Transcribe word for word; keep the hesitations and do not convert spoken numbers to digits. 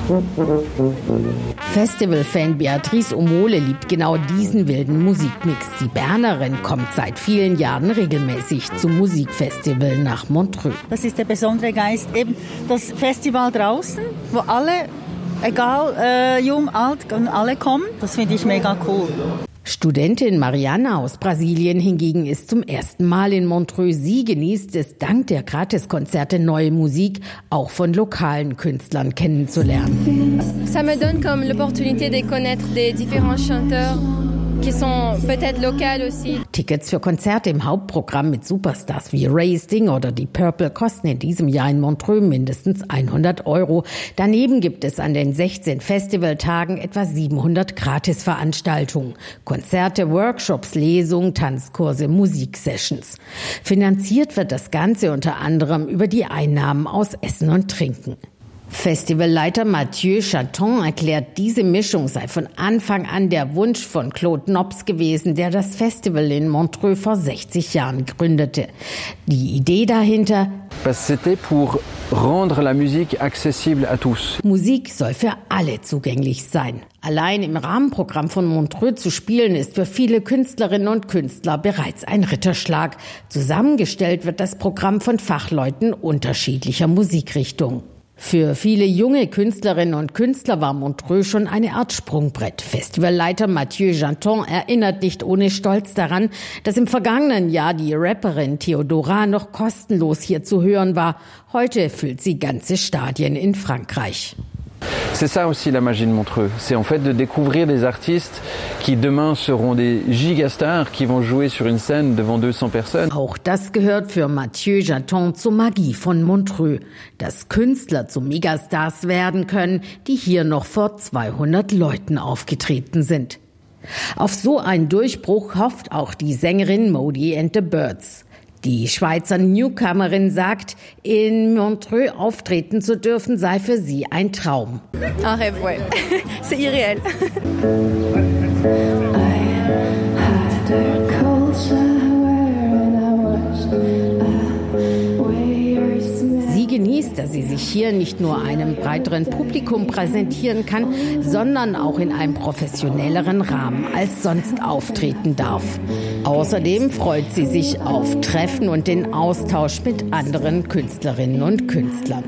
Festivalfan Beatrice Omole liebt genau diesen wilden Musikmix. Die Bernerin kommt seit vielen Jahren regelmäßig zum Musikfestival nach Montreux. Das ist der besondere Geist, eben das Festival draußen, wo alle, egal äh, jung, alt, alle kommen. Das finde ich mega cool. Studentin Mariana aus Brasilien hingegen ist zum ersten Mal in Montreux. Sie genießt es, dank der Gratiskonzerte neue Musik auch von lokalen Künstlern kennenzulernen. Ça me donne comme l'opportunité de connaître des différents chanteurs qui sont peut-être locaux aussi. Tickets für Konzerte im Hauptprogramm mit Superstars wie Ray Sting oder die Purple kosten in diesem Jahr in Montreux mindestens hundert Euro. Daneben gibt es an den sechzehn Festivaltagen etwa siebenhundert Gratisveranstaltungen. Konzerte, Workshops, Lesungen, Tanzkurse, Musiksessions. Finanziert wird das Ganze unter anderem über die Einnahmen aus Essen und Trinken. Festivalleiter Mathieu Chaton erklärt, diese Mischung sei von Anfang an der Wunsch von Claude Nobs gewesen, der das Festival in Montreux vor sechzig Jahren gründete. Die Idee dahinter: C'était pour rendre la musique accessible à tous. Musik soll für alle zugänglich sein. Allein im Rahmenprogramm von Montreux zu spielen, ist für viele Künstlerinnen und Künstler bereits ein Ritterschlag. Zusammengestellt wird das Programm von Fachleuten unterschiedlicher Musikrichtungen. Für viele junge Künstlerinnen und Künstler war Montreux schon eine Art Sprungbrett. Festivalleiter Mathieu Janton erinnert nicht ohne Stolz daran, dass im vergangenen Jahr die Rapperin Theodora noch kostenlos hier zu hören war. Heute füllt sie ganze Stadien in Frankreich. C'est ça aussi la magie de Montreux, c'est en fait de découvrir des artistes qui demain seront des gigastars qui vont jouer sur une scène devant deux cents personnes. Auch das gehört für Mathieu Janton zur Magie von Montreux, dass Künstler zu Megastars werden können, die hier noch vor zweihundert Leuten aufgetreten sind. Auf so einen Durchbruch hofft auch die Sängerin Modi and the Birds. Die Schweizer Newcomerin sagt, in Montreux auftreten zu dürfen, sei für sie ein Traum. Un rêve, ouais. C'est irréel. Sie genießt, dass sie sich hier nicht nur einem breiteren Publikum präsentieren kann, sondern auch in einem professionelleren Rahmen als sonst auftreten darf. Außerdem freut sie sich auf Treffen und den Austausch mit anderen Künstlerinnen und Künstlern.